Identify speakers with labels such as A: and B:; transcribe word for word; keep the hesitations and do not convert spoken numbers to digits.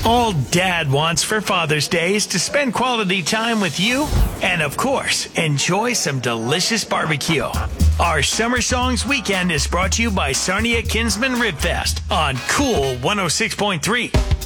A: All Dad wants for Father's Day is to spend quality time with you and, of course, enjoy some delicious barbecue. Our Summer Songs Weekend is brought to you by Sarnia Kinsman Rib Fest on Cool one oh six point three.